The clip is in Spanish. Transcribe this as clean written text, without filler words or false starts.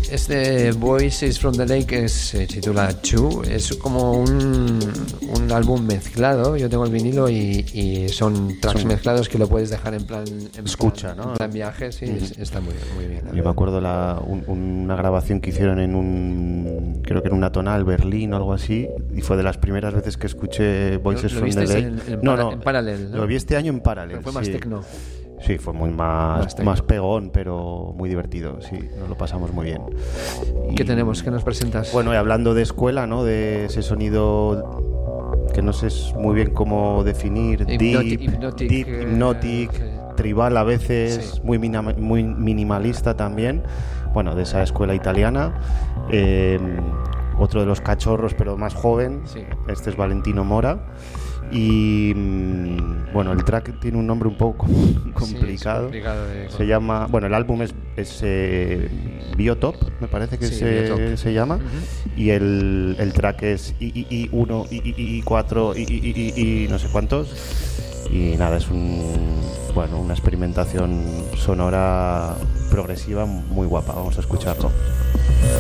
Este Voices from the Lake se titula Chu. Es como un álbum mezclado. Yo tengo el vinilo y son tracks mezclados que lo puedes dejar en plan escucha, ¿no? En plan viaje, sí, está muy bien, muy bien. Yo me acuerdo una grabación que hicieron creo que en una tonal, Berlín o algo así, y fue de las primeras veces que escuché Voices from the Lake. En Parallel, ¿no? Lo vi este año en Parallel. Pero fue más techno. Sí, fue muy más pegón, pero muy divertido, sí, nos lo pasamos muy bien. ¿Qué tenemos? ¿Qué nos presentas? Bueno, y hablando de escuela, ¿no? De ese sonido que no sé muy bien cómo definir, hipnotic, tribal a veces, sí. muy minimalista también, bueno, de esa escuela italiana. Otro de los cachorros, pero más joven, sí. Este es Valentino Mora. Y bueno, el track tiene un nombre un poco complicado. Sí, se llama, bueno, el álbum es Biotop, me parece que se llama. Uh-huh. Y el track es I1, I4, I no sé cuántos. Y nada, es una experimentación sonora progresiva muy guapa. Vamos a escucharlo.